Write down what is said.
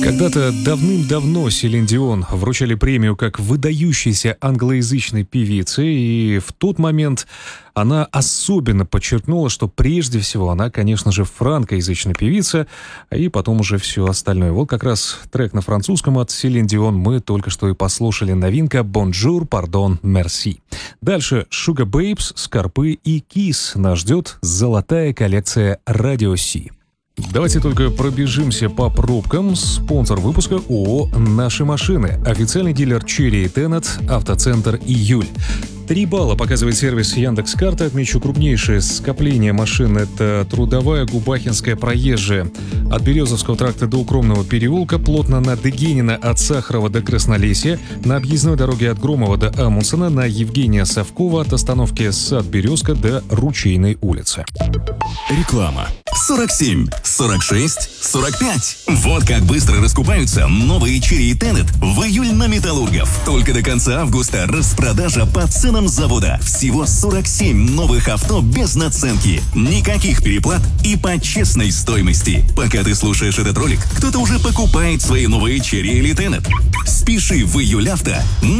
Когда-то давным-давно Селин Дион вручали премию как выдающейся англоязычной певице, и в тот момент она особенно подчеркнула, что прежде всего она, конечно же, франкоязычная певица, и потом уже все остальное. Вот как раз трек на французском от Селин Дион мы только что и послушали. Новинка «Bonjour, pardon, merci». Дальше Sugar Babes, Скорпы и Kiss. Нас ждет золотая коллекция Radio C. Давайте только пробежимся по пробкам. Спонсор выпуска ООО «Наши машины». Официальный дилер Cherry & Tenet, автоцентр «Июль». 3 балла показывает сервис Яндекс.Карты. Отмечу крупнейшее скопление машин. Это Трудовая, Губахинская, Проезжая. От Березовского тракта до Укромного переулка, плотно на Дегенина от Сахарова до Краснолесья, на объездной дороге от Громова до Амундсена, на Евгения Совкова от остановки Сад-Березка до Ручейной улицы. Реклама. 47, 46, 45. Вот как быстро раскупаются новые Cherry & Tenet в июль на Металлургов. Только до конца августа распродажа по ценам завода. Всего 47 новых авто без наценки. Никаких переплат и по честной стоимости. Пока ты слушаешь этот ролик, кто-то уже покупает свои новые Cherry или Tenet. Спеши в июль авто